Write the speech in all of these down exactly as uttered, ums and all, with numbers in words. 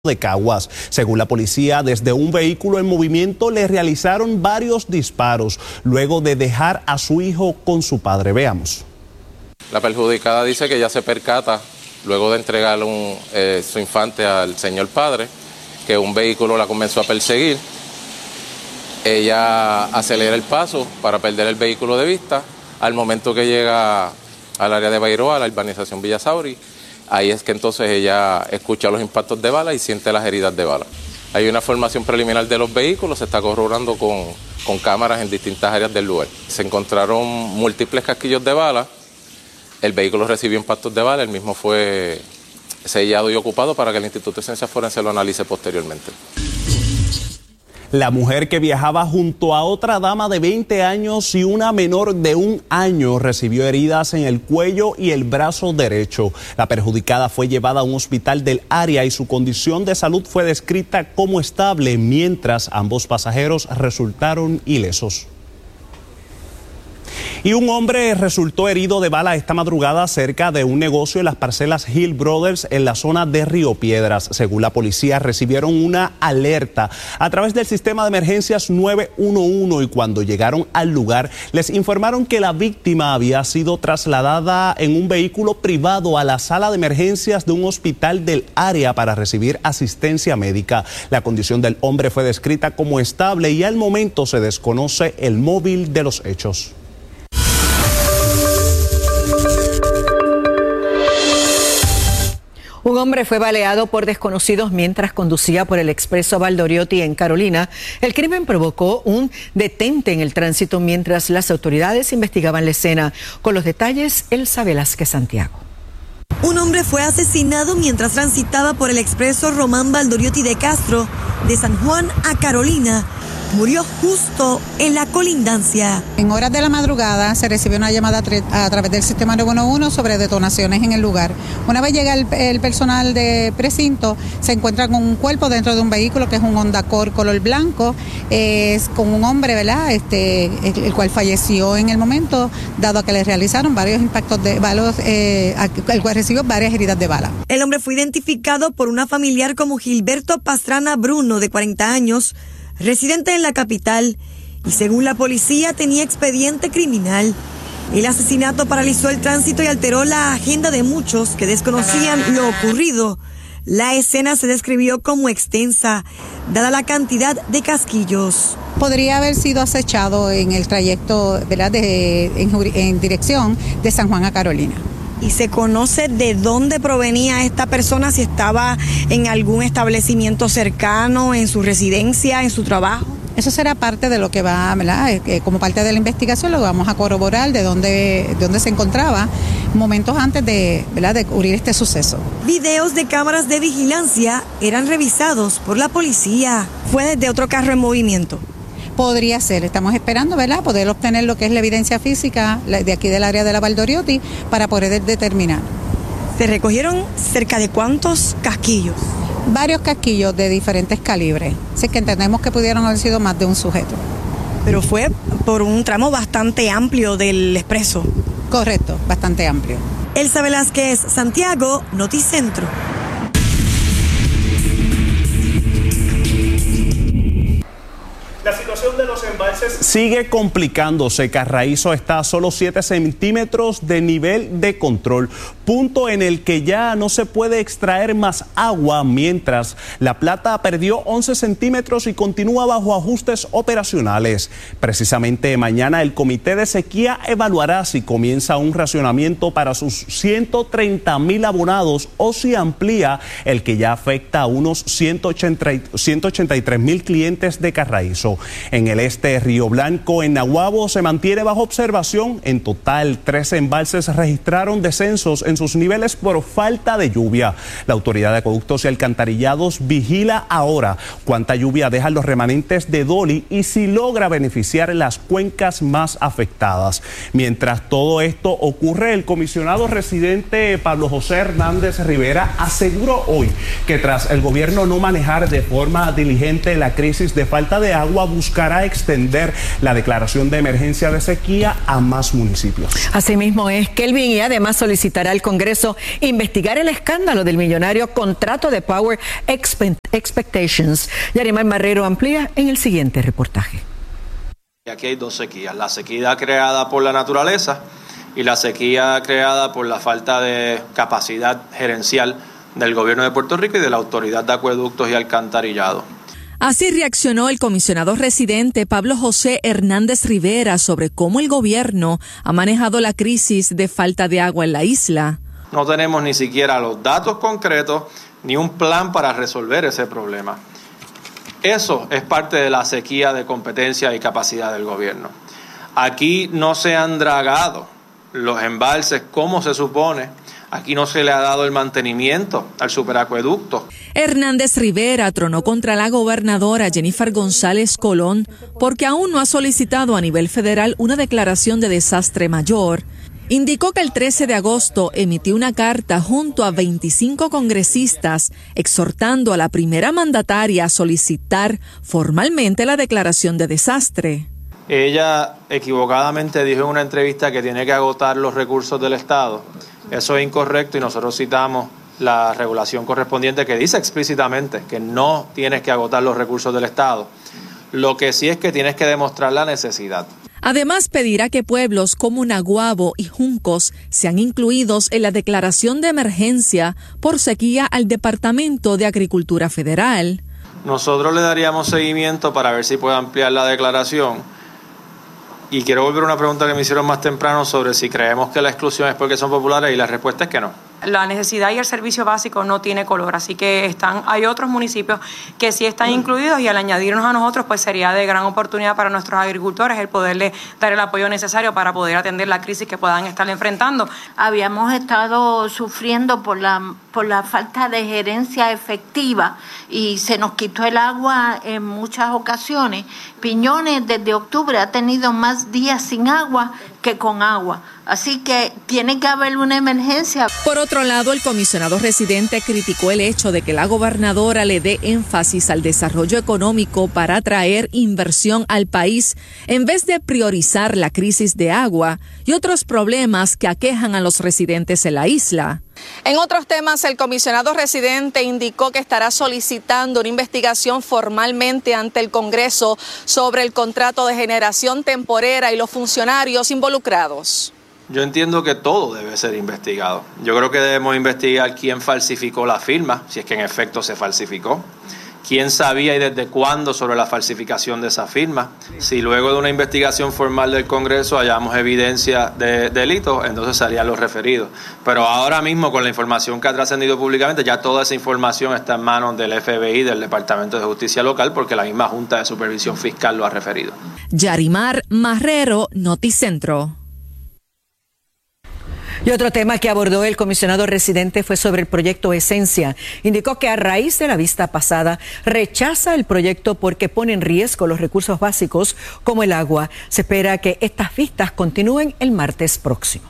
de Caguas. Según la policía, desde un vehículo en movimiento le realizaron varios disparos luego de dejar a su hijo con su padre. Veamos. La perjudicada dice que ya se percata, luego de entregar un, eh, su infante al señor padre, que un vehículo la comenzó a perseguir. Ella acelera el paso para perder el vehículo de vista. Al momento que llega al área de Bairoa, a la urbanización Villa Sauri, ahí es que entonces ella escucha los impactos de bala y siente las heridas de bala. Hay una formación preliminar de los vehículos, se está corroborando con, con cámaras en distintas áreas del lugar. Se encontraron múltiples casquillos de bala, el vehículo recibió impactos de bala, el mismo fue sellado y ocupado para que el Instituto de Ciencias Forenses lo analice posteriormente. La mujer que viajaba junto a otra dama de veinte años y una menor de un año recibió heridas en el cuello y el brazo derecho. La perjudicada fue llevada a un hospital del área y su condición de salud fue descrita como estable, mientras ambos pasajeros resultaron ilesos. Y un hombre resultó herido de bala esta madrugada cerca de un negocio en las parcelas Hill Brothers en la zona de Río Piedras. Según la policía, recibieron una alerta a través del sistema de emergencias nueve uno uno y cuando llegaron al lugar les informaron que la víctima había sido trasladada en un vehículo privado a la sala de emergencias de un hospital del área para recibir asistencia médica. La condición del hombre fue descrita como estable y al momento se desconoce el móvil de los hechos. Un hombre fue baleado por desconocidos mientras conducía por el expreso Valdoriotti en Carolina. El crimen provocó un detente en el tránsito mientras las autoridades investigaban la escena. Con los detalles, Elsa Velázquez Santiago. Un hombre fue asesinado mientras transitaba por el expreso Román Valdoriotti de Castro, de San Juan a Carolina. Murió justo en la colindancia. En horas de la madrugada se recibió una llamada a través del sistema nueve uno uno sobre detonaciones en el lugar. Una vez llega el, el personal de precinto, se encuentra con un cuerpo dentro de un vehículo que es un Honda Accord color blanco, es con un hombre, ¿verdad? Este, el, el cual falleció en el momento, dado a que le realizaron varios impactos de balas, eh, el cual recibió varias heridas de bala. El hombre fue identificado por una familiar como Gilberto Pastrana Bruno, de cuarenta años, residente en la capital, y según la policía tenía expediente criminal. El asesinato paralizó el tránsito y alteró la agenda de muchos que desconocían lo ocurrido. La escena se describió como extensa, dada la cantidad de casquillos. Podría haber sido acechado en el trayecto, ¿verdad?, de, en, en dirección de San Juan a Carolina. ¿Y se conoce de dónde provenía esta persona? Si estaba en algún establecimiento cercano, en su residencia, en su trabajo. Eso será parte de lo que va, ¿verdad? Eh, como parte de la investigación, lo vamos a corroborar de dónde, de dónde se encontraba momentos antes de, ¿verdad?, de ocurrir este suceso. Videos de cámaras de vigilancia eran revisados por la policía. Fue desde otro carro en movimiento. Podría ser, estamos esperando, ¿verdad?, poder obtener lo que es la evidencia física de aquí del área de la Valdoriotti para poder determinar. ¿Se recogieron cerca de cuántos casquillos? Varios casquillos de diferentes calibres, así que entendemos que pudieron haber sido más de un sujeto. Pero fue por un tramo bastante amplio del expreso. Correcto, bastante amplio. Elsa Velázquez Santiago, Noticentro. La situación de los embalses sigue complicándose. Carraízo está a solo siete centímetros de nivel de control, punto en el que ya no se puede extraer más agua, mientras La Plata perdió once centímetros y continúa bajo ajustes operacionales. Precisamente mañana el Comité de Sequía evaluará si comienza un racionamiento para sus ciento treinta mil abonados o si amplía el que ya afecta a unos ciento ochenta y tres mil clientes de Carraízo. En el este de Río Blanco, en Naguabo, se mantiene bajo observación. En total, trece embalses registraron descensos en sus niveles por falta de lluvia. La Autoridad de Acueductos y Alcantarillados vigila ahora cuánta lluvia dejan los remanentes de Doli y si logra beneficiar las cuencas más afectadas. Mientras todo esto ocurre, el comisionado residente Pablo José Hernández Rivera aseguró hoy que tras el gobierno no manejar de forma diligente la crisis de falta de agua, buscará podrá extender la declaración de emergencia de sequía a más municipios. Asimismo es, Kelvin, y además solicitará al Congreso investigar el escándalo del millonario contrato de Power Expectations. Yarimar Marrero amplía en el siguiente reportaje. Aquí hay dos sequías, la sequía creada por la naturaleza y la sequía creada por la falta de capacidad gerencial del gobierno de Puerto Rico y de la Autoridad de Acueductos y Alcantarillado. Así reaccionó el comisionado residente Pablo José Hernández Rivera sobre cómo el gobierno ha manejado la crisis de falta de agua en la isla. No tenemos ni siquiera los datos concretos ni un plan para resolver ese problema. Eso es parte de la sequía de competencia y capacidad del gobierno. Aquí no se han dragado los embalses como se supone. Aquí no se le ha dado el mantenimiento al superacueducto. Hernández Rivera tronó contra la gobernadora Jennifer González Colón porque aún no ha solicitado a nivel federal una declaración de desastre mayor. Indicó que el trece de agosto emitió una carta junto a veinticinco congresistas exhortando a la primera mandataria a solicitar formalmente la declaración de desastre. Ella equivocadamente dijo en una entrevista que tiene que agotar los recursos del Estado. Eso es incorrecto y nosotros citamos la regulación correspondiente que dice explícitamente que no tienes que agotar los recursos del Estado. Lo que sí es que tienes que demostrar la necesidad. Además, pedirá que pueblos como Naguabo y Juncos sean incluidos en la declaración de emergencia por sequía al Departamento de Agricultura Federal. Nosotros le daríamos seguimiento para ver si puede ampliar la declaración. Y quiero volver a una pregunta que me hicieron más temprano sobre si creemos que la exclusión es porque son populares y la respuesta es que no. La necesidad y el servicio básico no tiene color, así que están, hay otros municipios que sí están incluidos y al añadirnos a nosotros pues sería de gran oportunidad para nuestros agricultores el poderle dar el apoyo necesario para poder atender la crisis que puedan estar enfrentando. Habíamos estado sufriendo por la, por la falta de gerencia efectiva y se nos quitó el agua en muchas ocasiones. Piñones desde octubre ha tenido más días sin agua que con agua. Así que tiene que haber una emergencia. Por otro lado, el comisionado residente criticó el hecho de que la gobernadora le dé énfasis al desarrollo económico para atraer inversión al país en vez de priorizar la crisis de agua y otros problemas que aquejan a los residentes en la isla. En otros temas, el comisionado residente indicó que estará solicitando una investigación formalmente ante el Congreso sobre el contrato de generación temporera y los funcionarios involucrados. Yo entiendo que todo debe ser investigado. Yo creo que debemos investigar quién falsificó la firma, si es que en efecto se falsificó. ¿Quién sabía y desde cuándo sobre la falsificación de esa firma? Si luego de una investigación formal del Congreso hallamos evidencia de delitos, entonces serían los referidos. Pero ahora mismo, con la información que ha trascendido públicamente, ya toda esa información está en manos del F B I, del Departamento de Justicia Local, porque la misma Junta de Supervisión Fiscal lo ha referido. Yarimar Marrero, Noticentro. Y otro tema que abordó el comisionado residente fue sobre el proyecto Esencia. Indicó que a raíz de la vista pasada rechaza el proyecto porque pone en riesgo los recursos básicos como el agua. Se espera que estas vistas continúen el martes próximo.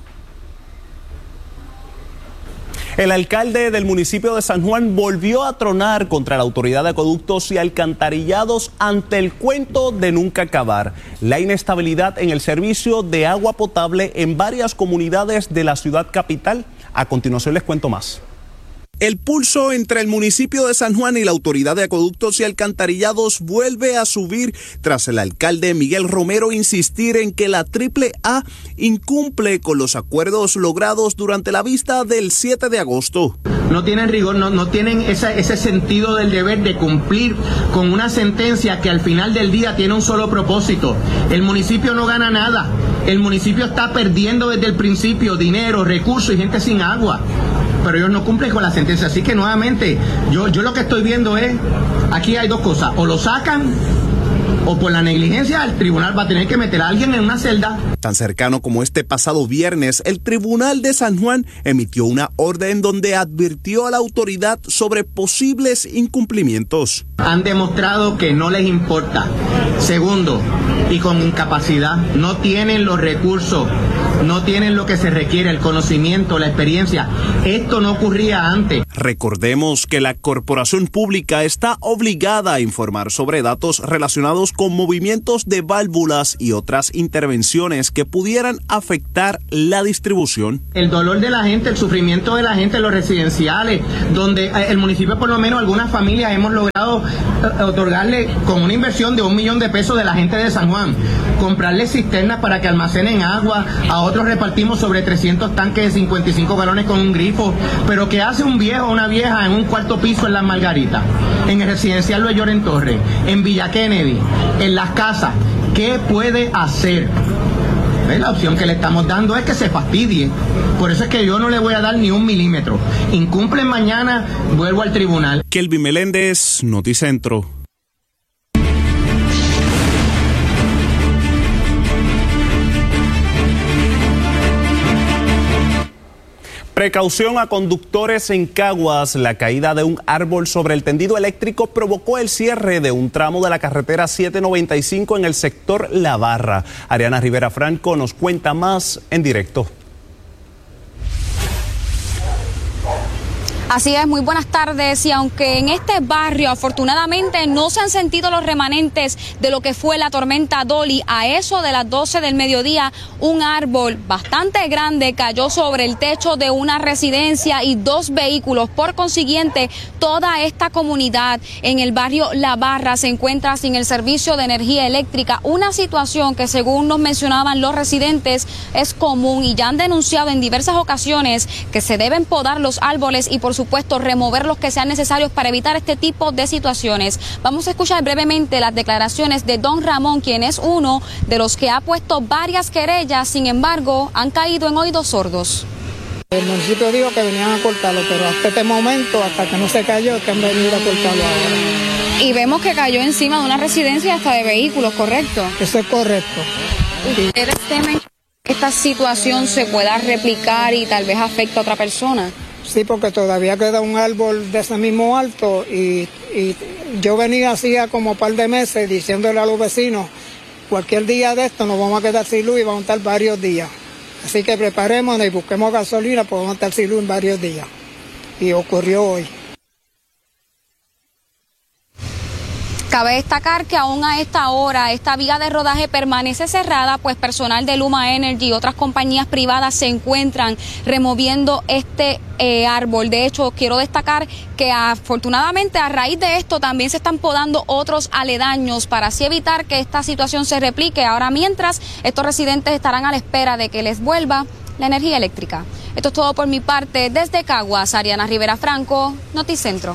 El alcalde del municipio de San Juan volvió a tronar contra la Autoridad de Acueductos y Alcantarillados ante el cuento de nunca acabar. La inestabilidad en el servicio de agua potable en varias comunidades de la ciudad capital. A continuación les cuento más. El pulso entre el municipio de San Juan y la Autoridad de Acueductos y Alcantarillados vuelve a subir tras el alcalde Miguel Romero insistir en que la Triple A incumple con los acuerdos logrados durante la vista del siete de agosto. No tienen rigor, no, no tienen esa, ese sentido del deber de cumplir con una sentencia que al final del día tiene un solo propósito. El municipio no gana nada. El municipio está perdiendo desde el principio dinero, recursos y gente sin agua. Pero ellos no cumplen con la sentencia. Así que nuevamente, yo, yo lo que estoy viendo es, aquí hay dos cosas, o lo sacan o por la negligencia el tribunal va a tener que meter a alguien en una celda. Tan cercano como este pasado viernes, el Tribunal de San Juan emitió una orden donde advirtió a la autoridad sobre posibles incumplimientos. Han demostrado que no les importa. Segundo, y con incapacidad, no tienen los recursos no tienen lo que se requiere, el conocimiento, la experiencia. Esto no ocurría antes. Recordemos que la corporación pública está obligada a informar sobre datos relacionados con movimientos de válvulas y otras intervenciones que pudieran afectar la distribución. El dolor de la gente, el sufrimiento de la gente en los residenciales, donde el municipio, por lo menos algunas familias, hemos logrado otorgarle con una inversión de un millón de pesos de la gente de San Juan, comprarle cisternas para que almacenen agua, a otros repartimos sobre trescientos tanques de cincuenta y cinco galones con un grifo, pero ¿qué hace un viejo o una vieja en un cuarto piso en Las Margaritas, en el residencial Nueva York en Torres, en Villa Kennedy, en las casas? ¿Qué puede hacer? La opción que le estamos dando es que se fastidie. Por eso es que yo no le voy a dar ni un milímetro. Incumplen mañana, vuelvo al tribunal. Kelvin Meléndez, Noticentro. Precaución a conductores en Caguas. La caída de un árbol sobre el tendido eléctrico provocó el cierre de un tramo de la carretera siete noventa y cinco en el sector La Barra. Ariana Rivera Franco nos cuenta más en directo. Así es, muy buenas tardes. Y aunque en este barrio afortunadamente no se han sentido los remanentes de lo que fue la tormenta Dolly, a eso de las doce del mediodía, un árbol bastante grande cayó sobre el techo de una residencia y dos vehículos. Por consiguiente, toda esta comunidad en el barrio La Barra se encuentra sin el servicio de energía eléctrica, una situación que, según nos mencionaban los residentes, es común y ya han denunciado en diversas ocasiones que se deben podar los árboles y, por supuesto, remover los que sean necesarios para evitar este tipo de situaciones. Vamos a escuchar brevemente las declaraciones de don Ramón, quien es uno de los que ha puesto varias querellas, sin embargo, han caído en oídos sordos. El municipio dijo que venían a cortarlo, pero hasta este momento, hasta que no se cayó, es que han venido a cortarlo ahora. Y vemos que cayó encima de una residencia hasta de vehículos, ¿correcto? Eso es correcto. ¿Ustedes temen que esta situación se pueda replicar y tal vez afecte a otra persona? Sí, porque todavía queda un árbol de ese mismo alto y, y yo venía hacía como un par de meses diciéndole a los vecinos, cualquier día de esto nos vamos a quedar sin luz y vamos a estar varios días. Así que preparémonos y busquemos gasolina, pues vamos a estar sin luz en varios días. Y ocurrió hoy. Cabe destacar que aún a esta hora esta vía de rodaje permanece cerrada, pues personal de Luma Energy y otras compañías privadas se encuentran removiendo este eh, árbol. De hecho, quiero destacar que afortunadamente a raíz de esto también se están podando otros aledaños para así evitar que esta situación se replique. Ahora, mientras, estos residentes estarán a la espera de que les vuelva la energía eléctrica. Esto es todo por mi parte. Desde Caguas, Ariana Rivera Franco, Noticentro.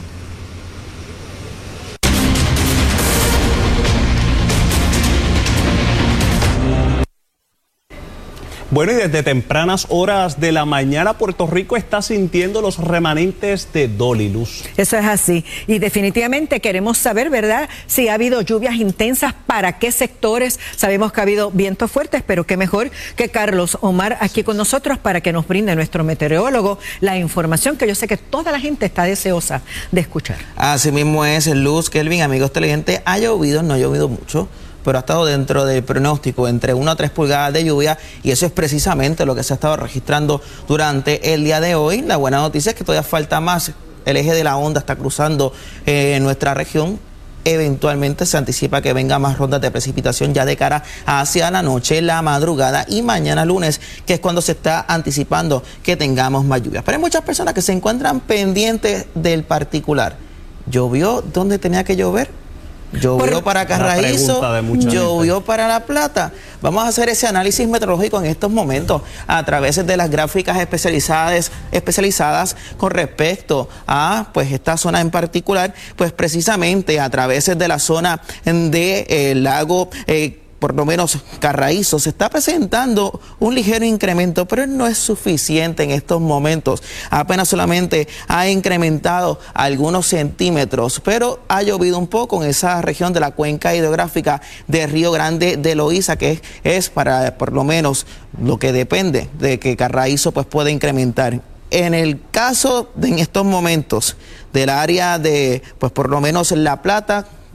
Bueno, y desde tempranas horas de la mañana Puerto Rico está sintiendo los remanentes de Dolly, Luz. Eso es así. Y definitivamente queremos saber, ¿verdad?, si ha habido lluvias intensas, para qué sectores. Sabemos que ha habido vientos fuertes, pero qué mejor que Carlos Omar aquí con nosotros para que nos brinde, nuestro meteorólogo, la información que yo sé que toda la gente está deseosa de escuchar. Así mismo es, Luz, Kelvin, amigos televidentes. Ha llovido, no ha llovido mucho, pero ha estado dentro del pronóstico entre una a tres pulgadas de lluvia, y eso es precisamente lo que se ha estado registrando durante el día de hoy. La buena noticia es que todavía falta más. El eje de la onda está cruzando eh, nuestra región. Eventualmente se anticipa que venga más rondas de precipitación ya de cara hacia la noche, la madrugada y mañana lunes, que es cuando se está anticipando que tengamos más lluvias. Pero hay muchas personas que se encuentran pendientes del particular. ¿Llovió donde tenía que llover? Llovió Por, para Carraízo, llovió gente. para La Plata. Vamos a hacer ese análisis meteorológico en estos momentos a través de las gráficas especializadas, especializadas con respecto a pues esta zona en particular, pues precisamente a través de la zona del de, eh, lago eh, por lo menos Carraízo, se está presentando un ligero incremento, pero no es suficiente en estos momentos. Apenas solamente ha incrementado algunos centímetros, pero ha llovido un poco en esa región de la cuenca hidrográfica de Río Grande de Loíza, que es, es para por lo menos lo que depende de que Carraízo pues pueda incrementar. En el caso de en estos momentos del área de, pues por lo menos La Plata,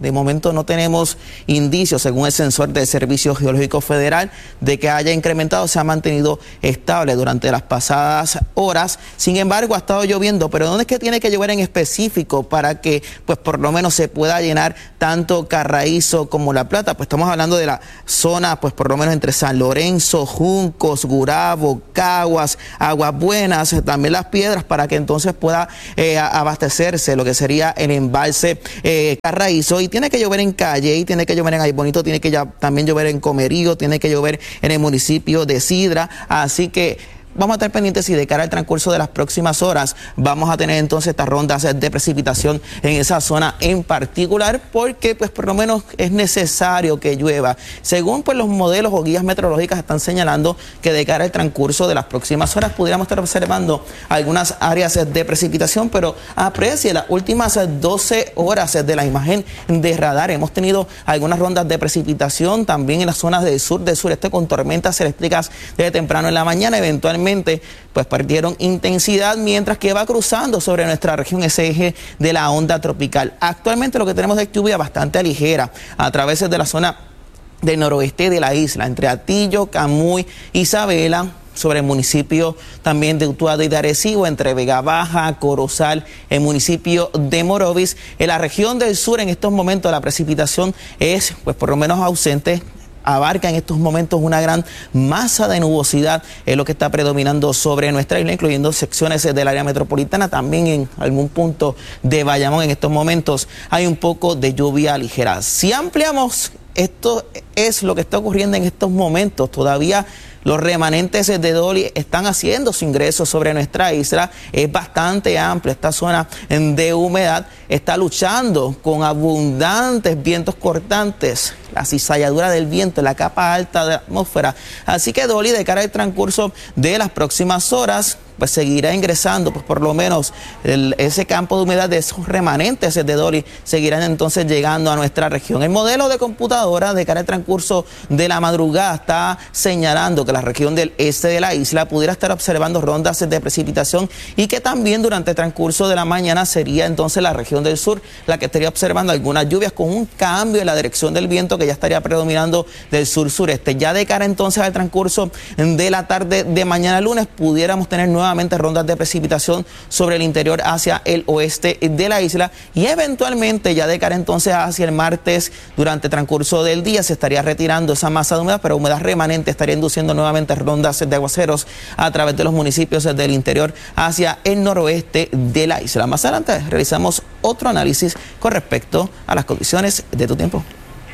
De momento no tenemos indicios, según el sensor del Servicio Geológico Federal, de que haya incrementado, se ha mantenido estable durante las pasadas horas. Sin embargo, ha estado lloviendo, pero ¿dónde es que tiene que llover en específico para que, pues, por lo menos se pueda llenar tanto Carraízo como La Plata? Pues estamos hablando de la zona, pues, por lo menos entre San Lorenzo, Juncos, Gurabo, Caguas, Aguas Buenas, también Las Piedras, para que entonces pueda eh, abastecerse lo que sería el embalse eh, Carraízo. Y tiene que llover en Calle, y tiene que llover en Ay Bonito, tiene que ya, también llover en Comerío, tiene que llover en el municipio de Sidra, así que vamos a estar pendientes y de cara al transcurso de las próximas horas vamos a tener entonces estas rondas de precipitación en esa zona en particular, porque pues por lo menos es necesario que llueva. Según pues los modelos o guías meteorológicas están señalando que de cara al transcurso de las próximas horas pudiéramos estar observando algunas áreas de precipitación, pero aprecie las últimas doce horas de la imagen de radar. Hemos tenido algunas rondas de precipitación también en las zonas del sur, del sureste, con tormentas eléctricas desde temprano en la mañana. Eventualmente pues perdieron intensidad mientras que va cruzando sobre nuestra región ese eje de la onda tropical. Actualmente lo que tenemos es lluvia bastante ligera a través de la zona del noroeste de la isla, entre Atillo, Camuy, Isabela, sobre el municipio también de Utuado y de Arecibo, entre Vega Baja, Corozal, el municipio de Morovis. En la región del sur en estos momentos la precipitación es pues por lo menos ausente. Abarca en estos momentos una gran masa de nubosidad, es lo que está predominando sobre nuestra isla, incluyendo secciones del área metropolitana, también en algún punto de Bayamón. En estos momentos hay un poco de lluvia ligera. Si ampliamos, esto es lo que está ocurriendo en estos momentos. Todavía los remanentes de Dolly están haciendo su ingreso sobre nuestra isla. Es bastante amplia esta zona de humedad. Está luchando con abundantes vientos cortantes, la cizalladura del viento, la capa alta de la atmósfera. Así que Dolly, de cara al transcurso de las próximas horas, pues seguirá ingresando, pues por lo menos el, ese campo de humedad de esos remanentes de Dolly seguirán entonces llegando a nuestra región. El modelo de computadora de cara al transcurso de la madrugada está señalando que la región del este de la isla pudiera estar observando rondas de precipitación y que también durante el transcurso de la mañana sería entonces la región del sur la que estaría observando algunas lluvias con un cambio en la dirección del viento que ya estaría predominando del sur-sureste. Ya de cara entonces al transcurso de la tarde de mañana lunes pudiéramos tener nuevamente rondas de precipitación sobre el interior hacia el oeste de la isla, y eventualmente ya de cara entonces hacia el martes durante el transcurso del día se estaría retirando esa masa de humedad, pero humedad remanente estaría induciendo nuevamente rondas de aguaceros a través de los municipios del interior hacia el noroeste de la isla. Más adelante realizamos otro análisis con respecto a las condiciones de tu tiempo.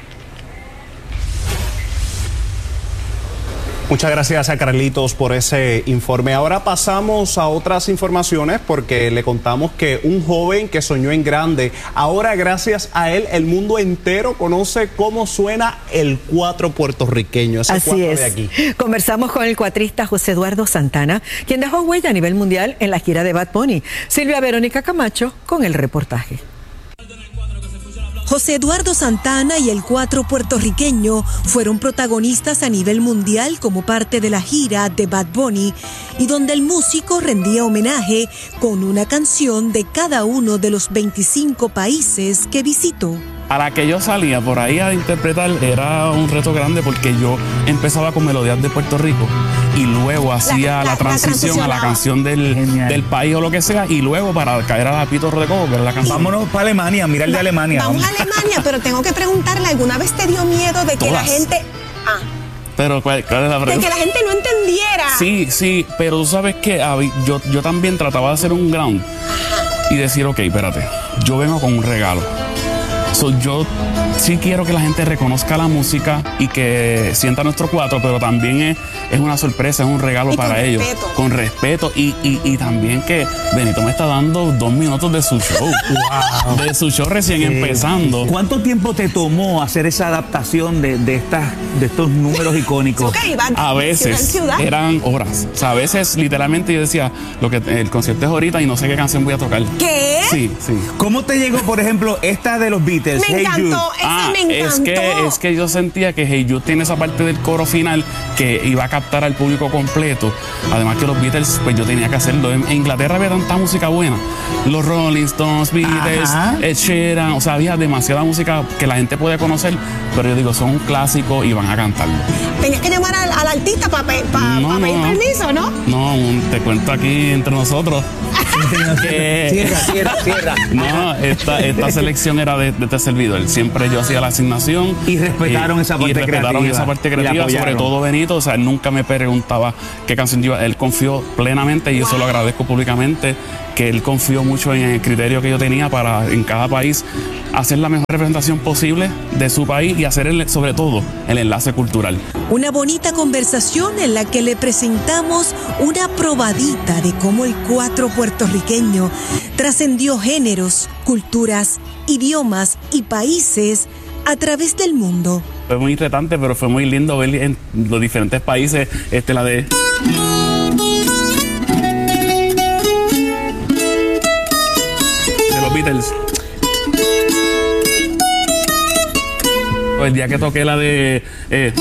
Muchas gracias a Carlitos por ese informe. Ahora pasamos a otras informaciones porque le contamos que un joven que soñó en grande, ahora gracias a él el mundo entero conoce cómo suena el cuatro puertorriqueño. Ese Así es. De aquí. Conversamos con el cuatrista José Eduardo Santana, quien dejó huella a nivel mundial en la gira de Bad Bunny. Silvia Verónica Camacho con el reportaje. José Eduardo Santana y el cuatro puertorriqueño fueron protagonistas a nivel mundial como parte de la gira de Bad Bunny, y donde el músico rendía homenaje con una canción de cada uno de los veinticinco países que visitó. A la que yo salía por ahí a interpretar era un reto grande porque yo empezaba con melodías de Puerto Rico y luego hacía la, la, la transición la a la canción del, del país o lo que sea, y luego para caer a la Pito Rodecoco, que era la canción. Vámonos para Alemania, mirar de Alemania. Vamos, vamos a Alemania, pero tengo que preguntarle, ¿alguna vez te dio miedo de que Todas. la gente... Ah. Pero ¿cuál, cuál es la pregunta? De que la gente no entendiera. Sí, sí, pero tú sabes que yo, yo también trataba de hacer un ground y decir, ok, espérate, yo vengo con un regalo. So, yo sí quiero que la gente reconozca la música y que sienta nuestro cuatro, pero también es, es una sorpresa, es un regalo y para ellos. Respeto. Con respeto. Y, y, y también que Benito me está dando dos minutos de su show. Wow. De su show recién sí. empezando. ¿Cuánto tiempo te tomó hacer esa adaptación de, de, estas, de estos números icónicos? Okay, a veces ciudad ciudad. eran horas. O sea, a veces literalmente yo decía, lo que el concierto es ahorita y no sé qué canción voy a tocar. ¿Qué? Sí, sí. ¿Cómo te llegó, por ejemplo, esta de los Beatles? Beatles, Me Hey encantó, Jude. ese Ah, me encantó. es que, es que yo sentía que Hey Jude tiene esa parte del coro final que iba a captar al público completo. Además que los Beatles, pues yo tenía que hacerlo. En Inglaterra había tanta música buena. Los Rolling Stones, Beatles, Ajá. Ed Sheeran, o sea, había demasiada música que la gente puede conocer, pero yo digo, son un clásico y van a cantarlo. Tenías que llamar al, al artista para pa, No, pa pedir no. permiso, ¿no? No, te cuento aquí entre nosotros. que- Cierra, cierra, cierra. No, esta, esta selección era de, de este servidor. Siempre yo hacía la asignación. Y respetaron esa parte Y respetaron creativa. esa parte Y la creativa, sobre apoyaron. todo Benito. O sea, él nunca me preguntaba qué canción yo iba. Él confió plenamente y yo se lo agradezco públicamente, que él confió mucho en el criterio que yo tenía para en cada país hacer la mejor representación posible de su país y hacer el, sobre todo el enlace cultural. Una bonita conversación en la que le presentamos una probadita de cómo el cuatro puertorriqueño trascendió géneros, culturas, idiomas y países a través del mundo. Fue muy retante, pero fue muy lindo ver en los diferentes países este, la de... de los Beatles. El día que toqué la de... eh,